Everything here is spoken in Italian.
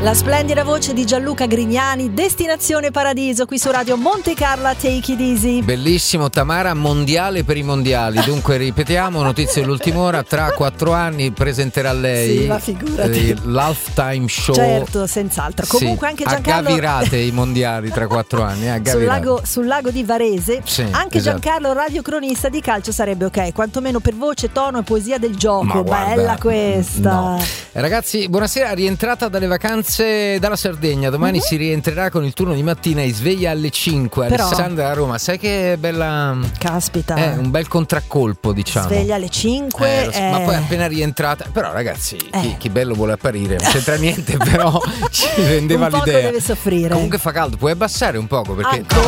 La splendida voce di Gianluca Grignani, Destinazione Paradiso, qui su Radio Monte Carlo, Take It Easy. Bellissimo, Tamara, mondiale per i mondiali. Dunque ripetiamo, notizie dell'ultima ora, tra 4 anni presenterà lei sì, ma figurati. l'Halftime Show. Certo, senz'altro. Comunque anche Giancarlo aggavirate i mondiali tra 4 anni, sul lago di Varese. Sì, anche esatto. Giancarlo, radiocronista di calcio, sarebbe ok, quantomeno per voce, tono e poesia del gioco. Ma guarda, bella questa. No. Ragazzi, buonasera, rientrata dalle vacanze dalla Sardegna. Domani si rientrerà con il turno di mattina e sveglia alle 5. Però, Alessandra da Roma, sai che bella. Caspita. È un bel contraccolpo, diciamo. Sveglia alle 5. Ma poi appena rientrata. Però ragazzi, chi bello vuole apparire, non c'entra niente, però ci rendeva un poco l'idea. Deve soffrire. Comunque fa caldo, puoi abbassare un poco perché